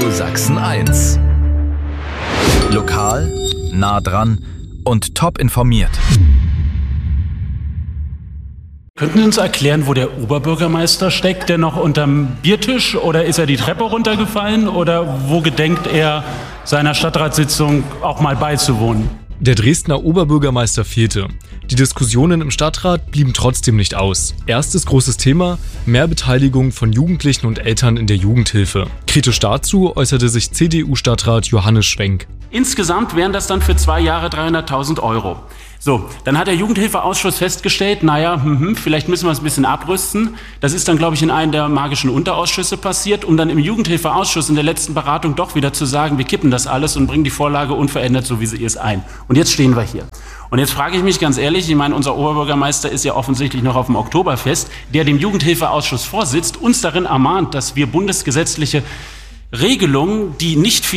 Radio Sachsen 1. Lokal, nah dran und top informiert. Könnten Sie uns erklären, wo der Oberbürgermeister steckt? Der noch unterm Biertisch oder ist er die Treppe runtergefallen oder wo gedenkt er seiner Stadtratssitzung auch mal beizuwohnen? Der Dresdner Oberbürgermeister fehlte. Die Diskussionen im Stadtrat blieben trotzdem nicht aus. Erstes großes Thema: mehr Beteiligung von Jugendlichen und Eltern in der Jugendhilfe. Kritisch dazu äußerte sich CDU-Stadtrat Johannes Schwenk. Insgesamt wären das dann für 2 Jahre 300.000 Euro. So, dann hat der Jugendhilfeausschuss festgestellt, vielleicht müssen wir es ein bisschen abrüsten. Das ist dann, glaube ich, in einem der magischen Unterausschüsse passiert, um dann im Jugendhilfeausschuss in der letzten Beratung doch wieder zu sagen, wir kippen das alles und bringen die Vorlage unverändert, so wie sie ist, ein. Und jetzt stehen wir hier. Und jetzt frage ich mich ganz ehrlich, ich meine, unser Oberbürgermeister ist ja offensichtlich noch auf dem Oktoberfest, der dem Jugendhilfeausschuss vorsitzt, uns darin ermahnt, dass wir bundesgesetzliche Regelungen, die nicht